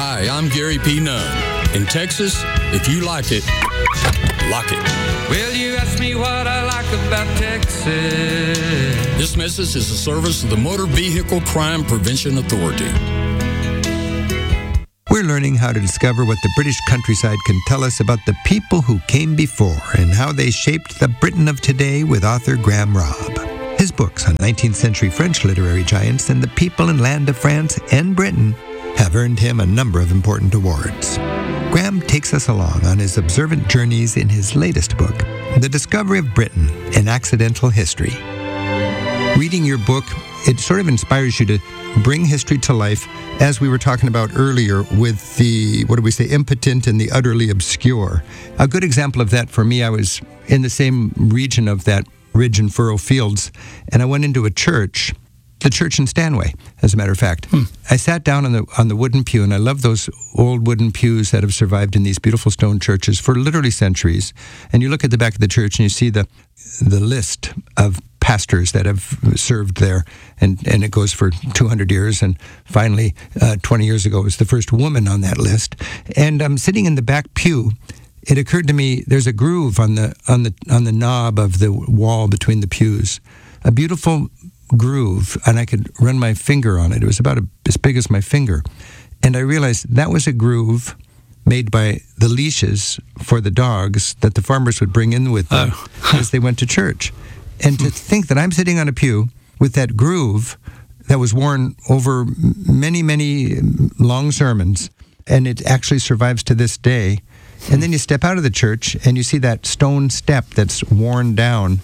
Hi, I'm Gary P. Nunn. In Texas, if you like it, lock it. Well, you asked me what I like about Texas. This message is a service of the Motor Vehicle Crime Prevention Authority. We're learning how to discover what the British countryside can tell us about the people who came before and how they shaped the Britain of today with author Graham Robb. His books on 19th century French literary giants and the people and land of France and Britain have earned him a number of important awards. Graham takes us along on his observant journeys in his latest book, The Discovery of Britain, An Accidental History. Reading your book, it sort of inspires you to bring history to life, as we were talking about earlier with the, impotent and the utterly obscure. A good example of that for me, I was in the same region of that ridge and furrow fields, and I went into a church, the church in Stanway, as a matter of fact. I sat down on the wooden pew, and I love those old wooden pews that have survived in these beautiful stone churches for literally centuries. And you look at the back of the church, and you see the list of pastors that have served there, and it goes for 200 years. And finally, 20 years ago, was the first woman on that list. And I'm sitting in the back pew. It occurred to me there's a groove on the knob of the wall between the pews, a beautiful groove, and I could run my finger on it. It was about as big as my finger. And I realized that was a groove made by the leashes for the dogs that the farmers would bring in with them as they went to church. And to think that I'm sitting on a pew with that groove that was worn over many, many long sermons, and it actually survives to this day. And then you step out of the church and you see that stone step that's worn down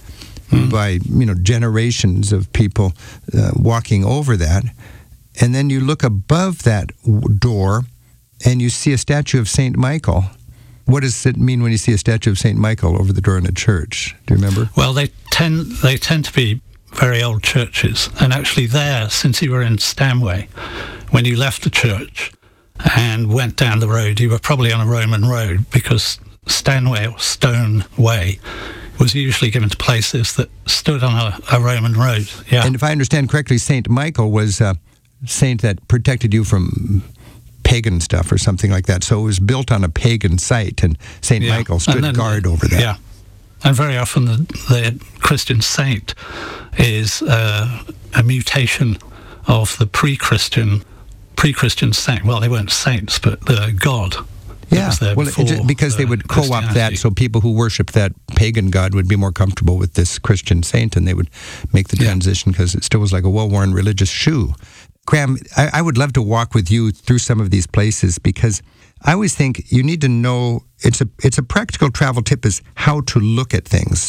by generations of people walking over that. And then you look above that door and you see a statue of St. Michael. What does it mean when you see a statue of St. Michael over the door in a church? Do you remember? Well, they tend to be very old churches. And actually there, since you were in Stanway, when you left the church and went down the road, you were probably on a Roman road, because Stanway or Stone Way was usually given to places that stood on a Roman road. Yeah. And if I understand correctly, St. Michael was a saint that protected you from pagan stuff or something like that. So it was built on a pagan site, and St. Michael stood guard over that. Yeah. And very often the Christian saint is a mutation of the pre-Christian saint. Well, they weren't saints, but God. Yeah, because they would co-opt that, so people who worshipped that pagan god would be more comfortable with this Christian saint, and they would make the transition because it still was like a well-worn religious shoe. Graham, I would love to walk with you through some of these places, because I always think you need to know, it's a practical travel tip is how to look at things.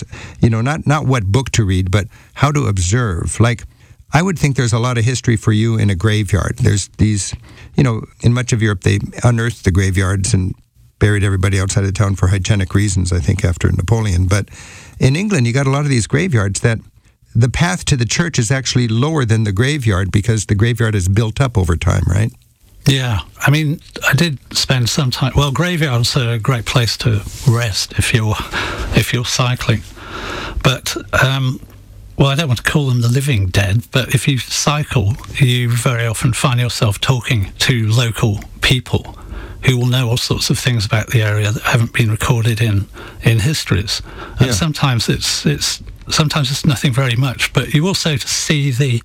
Not what book to read, but how to observe. Like, I would think there's a lot of history for you in a graveyard. There's these, in much of Europe, they unearthed the graveyards and buried everybody outside of town for hygienic reasons, I think, after Napoleon. But in England, you got a lot of these graveyards that the path to the church is actually lower than the graveyard, because the graveyard is built up over time, right? Yeah. I mean, I did spend some time. Well, graveyards are a great place to rest if you're cycling. But well, I don't want to call them the living dead, but if you cycle, you very often find yourself talking to local people who will know all sorts of things about the area that haven't been recorded in histories. And sometimes it's nothing very much, but you also see the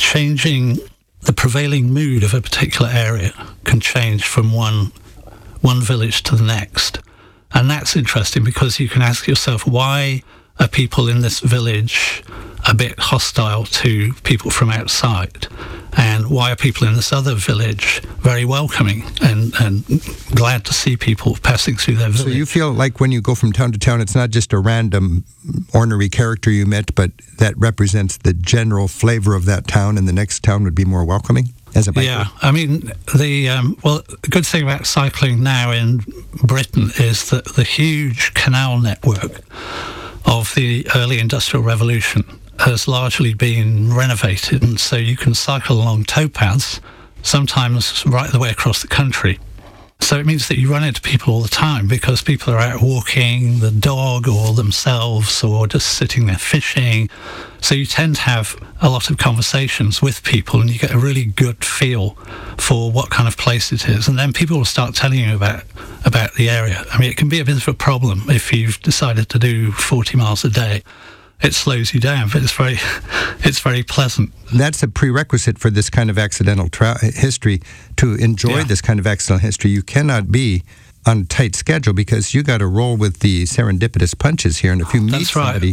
prevailing mood of a particular area can change from one village to the next. And that's interesting, because you can ask yourself, why are people in this village a bit hostile to people from outside? And why are people in this other village very welcoming and glad to see people passing through their village? So you feel like when you go from town to town, it's not just a random ornery character you met, but that represents the general flavor of that town, and the next town would be more welcoming? I mean, the good thing about cycling now in Britain is that the huge canal network of the early Industrial Revolution has largely been renovated, and so you can cycle along towpaths, sometimes right the way across the country. So it means that you run into people all the time because people are out walking the dog or themselves or just sitting there fishing. So you tend to have a lot of conversations with people and you get a really good feel for what kind of place it is. And then people will start telling you about the area. I mean, it can be a bit of a problem if you've decided to do 40 miles a day. It slows you down, but it's very pleasant. That's a prerequisite for this kind of accidental history. To enjoy this kind of accidental history, you cannot be on a tight schedule because you got to roll with the serendipitous punches here. And if you meet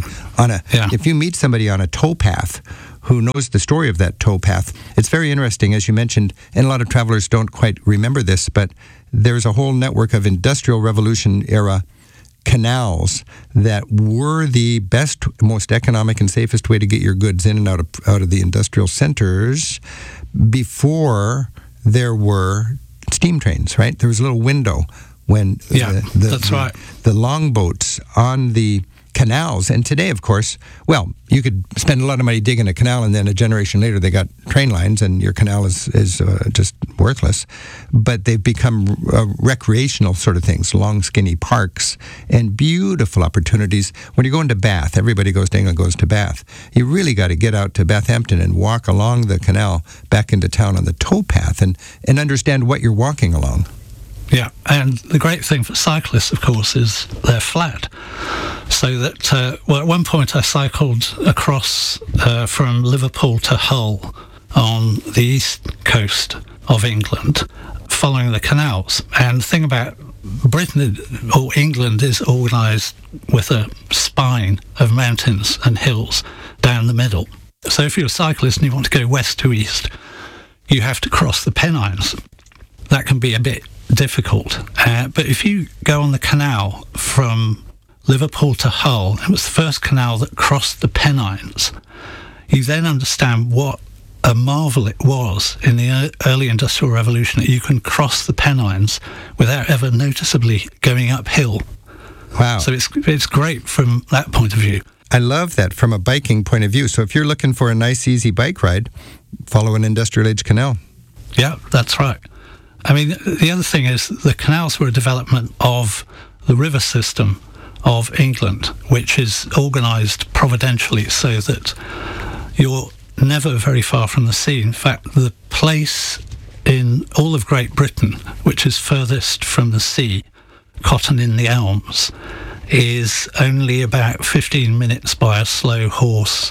if you meet somebody on a towpath who knows the story of that towpath, it's very interesting, as you mentioned. And a lot of travelers don't quite remember this, but there's a whole network of Industrial Revolution era canals that were the best, most economic and safest way to get your goods in and out of the industrial centers before there were steam trains, right? There was a little window when the longboats on the canals. And today, of course, well, you could spend a lot of money digging a canal and then a generation later they got train lines and your canal is just worthless. But they've become recreational sort of things, long, skinny parks and beautiful opportunities. When you're going to Bath, everybody goes to England, goes to Bath. You really got to get out to Bathampton and walk along the canal back into town on the towpath and understand what you're walking along. Yeah, and the great thing for cyclists, of course, is they're flat. So that, at one point I cycled across from Liverpool to Hull on the east coast of England, following the canals. And the thing about Britain or England is organised with a spine of mountains and hills down the middle. So if you're a cyclist and you want to go west to east, you have to cross the Pennines. That can be a bit difficult. But if you go on the canal from Liverpool to Hull, it was the first canal that crossed the Pennines, you then understand what a marvel it was in the early Industrial Revolution that you can cross the Pennines without ever noticeably going uphill. Wow. So it's great from that point of view. I love that from a biking point of view. So if you're looking for a nice, easy bike ride, follow an industrial age canal. Yeah, that's right. I mean, the other thing is the canals were a development of the river system of England, which is organised providentially so that you're never very far from the sea. In fact, the place in all of Great Britain which is furthest from the sea, Cotton in the Elms, is only about 15 minutes by a slow horse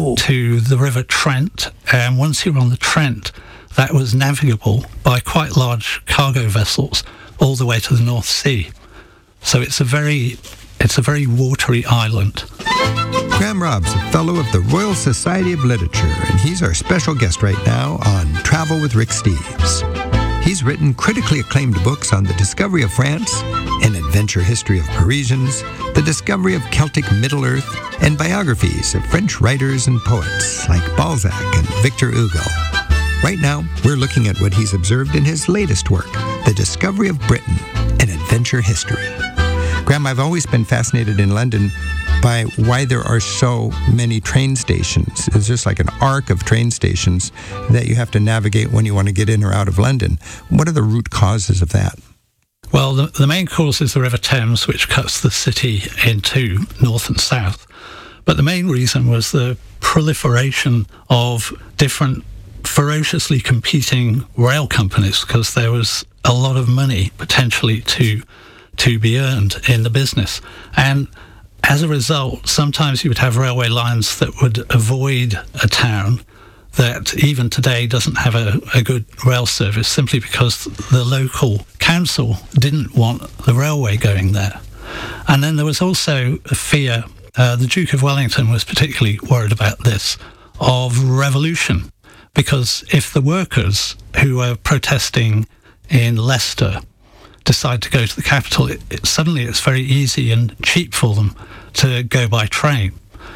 to the River Trent. And once you're on the Trent, that was navigable by quite large cargo vessels all the way to the North Sea. So it's a very watery island. Graham Robb's a fellow of the Royal Society of Literature, and he's our special guest right now on Travel with Rick Steves. He's written critically acclaimed books on the discovery of France, an adventure history of Parisians, the discovery of Celtic Middle-earth, and biographies of French writers and poets like Balzac and Victor Hugo. Right now, we're looking at what he's observed in his latest work, The Discovery of Britain, an Adventure History. Graham, I've always been fascinated in London by why there are so many train stations. It's just like an arc of train stations that you have to navigate when you want to get in or out of London. What are the root causes of that? Well, the main cause is the River Thames, which cuts the city into north and south. But the main reason was the proliferation of different ferociously competing rail companies, because there was a lot of money potentially to be earned in the business. And as a result, sometimes you would have railway lines that would avoid a town that even today doesn't have a good rail service, simply because the local council didn't want the railway going there. And then there was also a fear, the Duke of Wellington was particularly worried about this, of revolution. Because if the workers who were protesting in Leicester decide to go to the capital, suddenly it's very easy and cheap for them to go by train.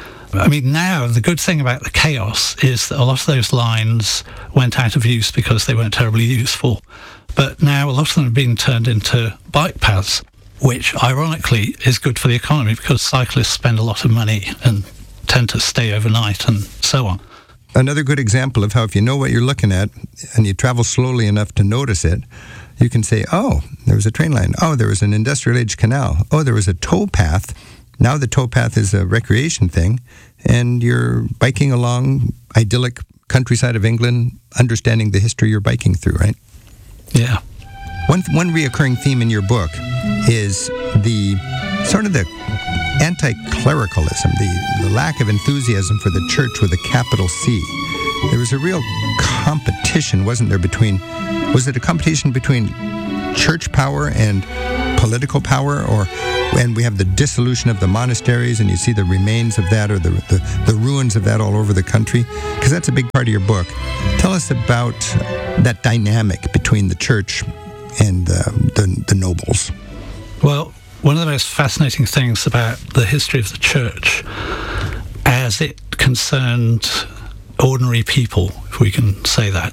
I mean, now the good thing about the chaos is that a lot of those lines went out of use because they weren't terribly useful. But now a lot of them have been turned into bike paths, which ironically is good for the economy because cyclists spend a lot of money and tend to stay overnight and so on. Another good example of how if you know what you're looking at and you travel slowly enough to notice it, You can say, oh, there was a train line. Oh, there was an industrial age canal. Oh, there was a tow path. Now the tow path is a recreation thing, and you're biking along idyllic countryside of England, understanding the history you're biking through, right? Yeah. One reoccurring theme in your book is the sort of the anti-clericalism, the lack of enthusiasm for the church with a capital C. There was a real competition, wasn't there, was it a competition between church power and political power, and we have the dissolution of the monasteries, and you see the remains of that, or the ruins of that all over the country? Because that's a big part of your book. Tell us about that dynamic between the church and the nobles. Well, one of the most fascinating things about the history of the church, as it concerned ordinary people, if we can say that,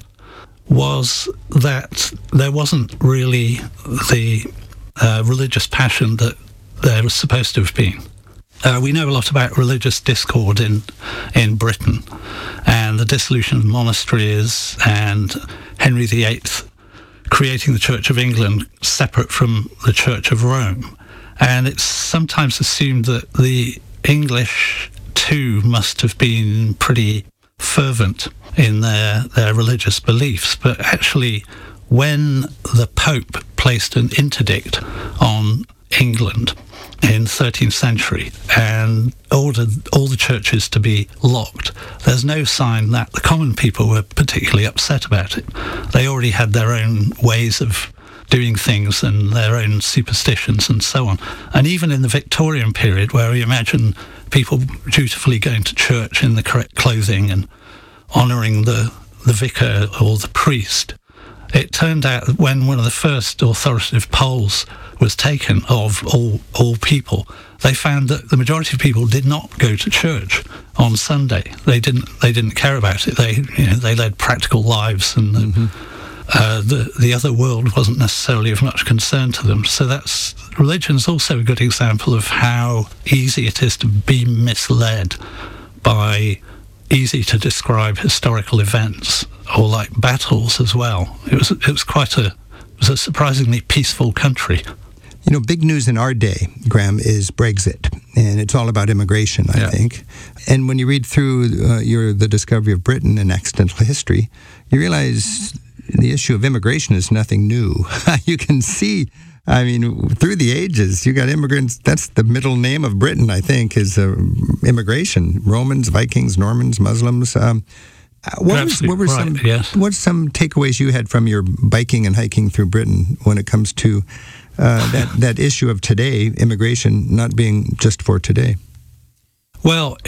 was that there wasn't really the religious passion that there was supposed to have been. We know a lot about religious discord in Britain, and the dissolution of monasteries, and Henry VIII creating the Church of England separate from the Church of Rome. And it's sometimes assumed that the English too must have been pretty fervent in their religious beliefs. But actually, when the Pope placed an interdict on England in the 13th century and ordered all the churches to be locked, there's no sign that the common people were particularly upset about it. They already had their own ways of doing things and their own superstitions and so on. And even in the Victorian period, where we imagine people dutifully going to church in the correct clothing and honouring the vicar or the priest, it turned out that when one of the first authoritative polls was taken of all people, they found that the majority of people did not go to church on Sunday. They didn't care about it. They led practical lives, and the other world wasn't necessarily of much concern to them. So religion's also a good example of how easy it is to be misled by easy to describe historical events, or like battles as well. It was a surprisingly peaceful country. You know, big news in our day, Graham, is Brexit, and it's all about immigration, I think. And when you read through the discovery of Britain and accidental history, you realize the issue of immigration is nothing new. You can see, I mean, through the ages, you got immigrants. That's the middle name of Britain, I think, is immigration. Romans, Vikings, Normans, Muslims. What were some takeaways you had from your biking and hiking through Britain when it comes to that issue of today, immigration not being just for today? Well,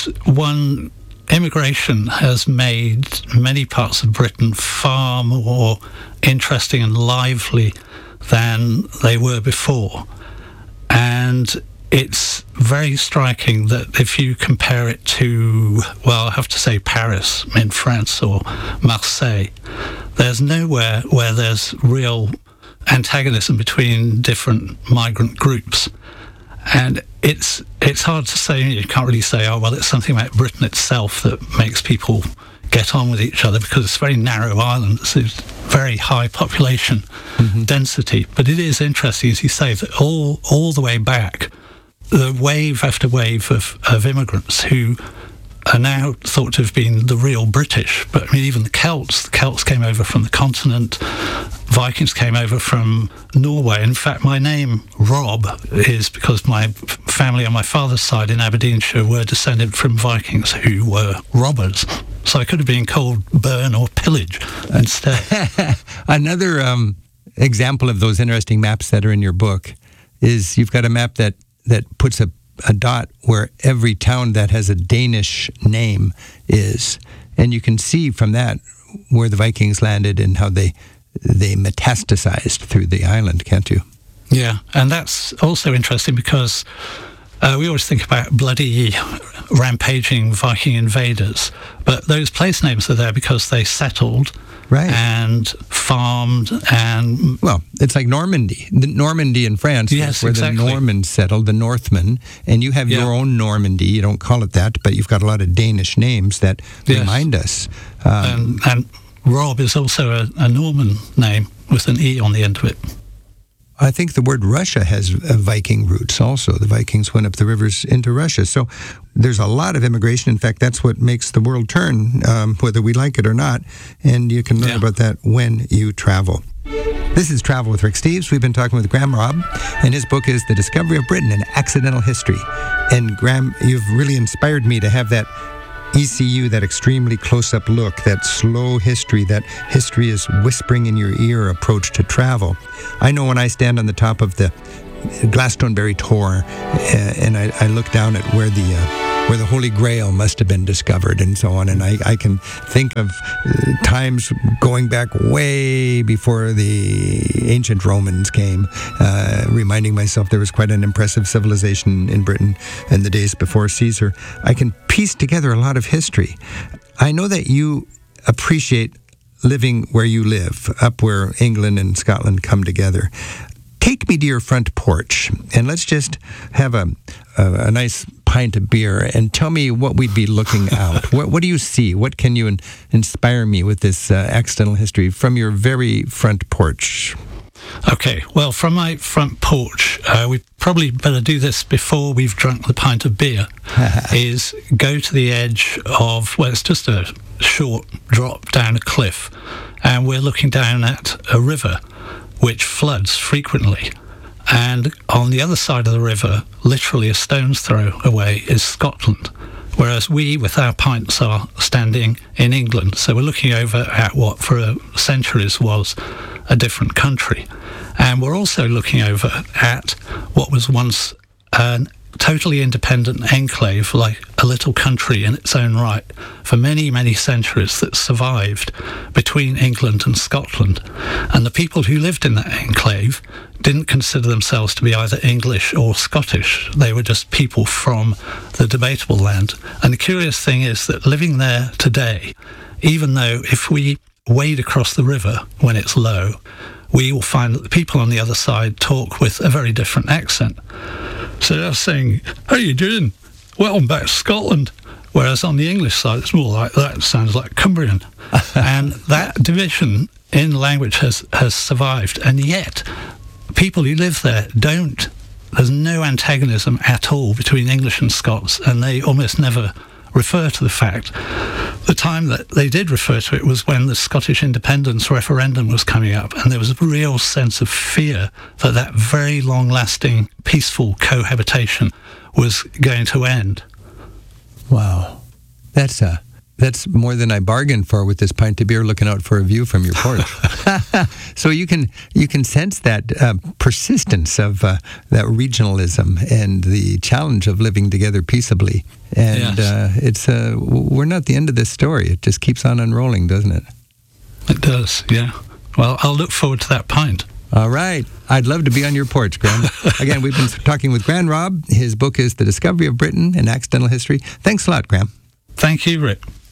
immigration has made many parts of Britain far more interesting and lively than they were before. And it's very striking that if you compare it to, well, I have to say Paris in France or Marseille, there's nowhere where there's real antagonism between different migrant groups. And it's hard to say. You can't really say, oh, well, it's something about Britain itself that makes people get on with each other, because it's a very narrow island. It's a very high population density. But it is interesting, as you say, that all the way back, the wave after wave of immigrants who are now thought to have been the real British. But I mean, even the Celts came over from the continent. Vikings came over from Norway. In fact, my name, Rob, is because my family on my father's side in Aberdeenshire were descended from Vikings who were robbers. So I could have been called Burn or Pillage instead. Another example of those interesting maps that are in your book is you've got a map that puts a dot where every town that has a Danish name is. And you can see from that where the Vikings landed and how they metastasized through the island, can't you? Yeah, and that's also interesting because we always think about bloody, rampaging Viking invaders, but those place names are there because they settled and farmed and... Well, it's like Normandy. Normandy in France yes, where exactly. The Normans settled, the Northmen, and you have your own Normandy. You don't call it that, but you've got a lot of Danish names that remind us. And Rob is also a Norman name, with an E on the end of it. I think the word Russia has Viking roots also. The Vikings went up the rivers into Russia. So there's a lot of immigration. In fact, that's what makes the world turn, whether we like it or not. And you can learn about that when you travel. This is Travel with Rick Steves. We've been talking with Graham Robb, and his book is The Discovery of Britain, An Accidental History. And Graham, you've really inspired me to have that ECU, that extremely close-up look, that slow history, that history is whispering in your ear approach to travel. I know when I stand on the top of the Glastonbury Tor and I look down at where the Holy Grail must have been discovered and so on, and I can think of times going back way before the ancient Romans came, reminding myself there was quite an impressive civilization in Britain in the days before Caesar. I can piece together a lot of history. I know that you appreciate living where you live, up where England and Scotland come together. Take me to your front porch, and let's just have a nice pint of beer, and tell me what we'd be looking out. What do you see? What can you inspire me with this accidental history from your very front porch? Okay, well, from my front porch, we probably better do this before we've drunk the pint of beer, is go to the edge of, well, it's just a short drop down a cliff, and we're looking down at a river which floods frequently. And on the other side of the river, literally a stone's throw away, is Scotland, whereas we, with our pints, are standing in England. So we're looking over at what for centuries was a different country. And we're also looking over at what was once a totally independent enclave, like a little country in its own right, for many, many centuries, that survived between England and Scotland. And the people who lived in that enclave didn't consider themselves to be either English or Scottish. They were just people from the debatable land. And the curious thing is that living there today, even though if we wade across the river when it's low, we will find that the people on the other side talk with a very different accent. So they're saying, "How you doing? Welcome back to Scotland." Whereas on the English side, it's more like that. It sounds like Cumbrian. And that division in language has survived. And yet, people who live there don't. There's no antagonism at all between English and Scots, and they almost never refer to the fact. The time that they did refer to it was when the Scottish independence referendum was coming up, and there was a real sense of fear that that very long-lasting, peaceful cohabitation was going to end. Wow. That's more than I bargained for with this pint of beer looking out for a view from your porch. So you can sense that persistence of that regionalism and the challenge of living together peaceably. And yes. We're not the end of this story. It just keeps on unrolling, doesn't it? It does, yeah. Well, I'll look forward to that pint. All right. I'd love to be on your porch, Graham. Again, we've been talking with Graham Robb. His book is The Discovery of Britain, An Accidental History. Thanks a lot, Graham. Thank you, Rick.